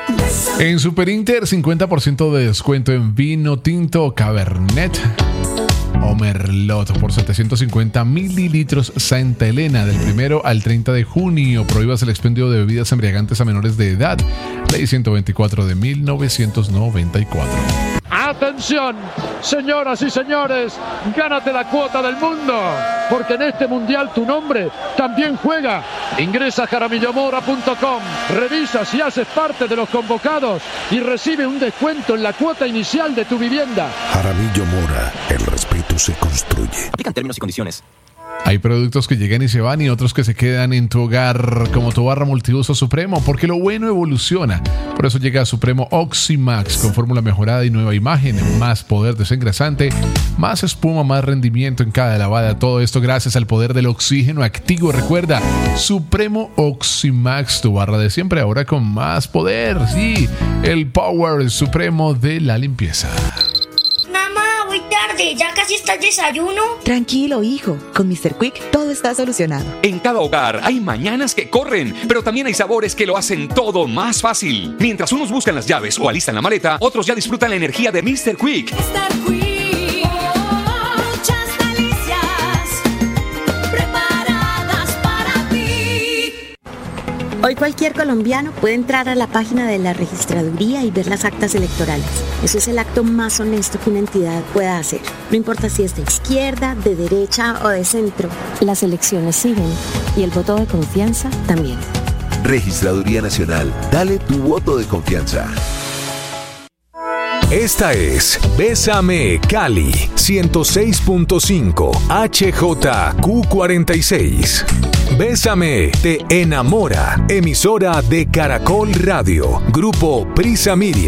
En Super Inter, 50% de descuento en vino tinto Cabernet o Merlot por 750 mililitros Santa Elena del 1 al 30 de junio. Prohíbas el expendio de bebidas embriagantes a menores de edad. Ley 124 de 1994. Atención, señoras y señores, gánate la cuota del mundo, porque en este mundial tu nombre también juega. Ingresa a jaramillomora.com, revisa si haces parte de los convocados y recibe un descuento en la cuota inicial de tu vivienda. Jaramillo Mora, el respeto se construye. Aplican términos y condiciones. Hay productos que llegan y se van y otros que se quedan en tu hogar, como tu barra multiuso Supremo, porque lo bueno evoluciona. Por eso llega Supremo Oxymax con fórmula mejorada y nueva imagen, más poder desengrasante, más espuma, más rendimiento en cada lavada. Todo esto gracias al poder del oxígeno activo. Recuerda, Supremo Oxymax, tu barra de siempre, ahora con más poder. Sí, el power supremo de la limpieza. Tarde, ¿ya casi está el desayuno? Tranquilo, hijo. Con Mr. Quick todo está solucionado. En cada hogar hay mañanas que corren, pero también hay sabores que lo hacen todo más fácil. Mientras unos buscan las llaves o alistan la maleta, otros ya disfrutan la energía de Mr. Quick. Mr. Quick, muchas delicias preparadas para ti. Hoy cualquier colombiano puede entrar a la página de la registraduría y ver las actas electorales. Eso es el acto más honesto que una entidad pueda hacer. No importa si es de izquierda, de derecha o de centro. Las elecciones siguen y el voto de confianza también. Registraduría Nacional, dale tu voto de confianza. Esta es Bésame Cali 106.5 HJQ46. Bésame te enamora. Emisora de Caracol Radio. Grupo Prisa Media.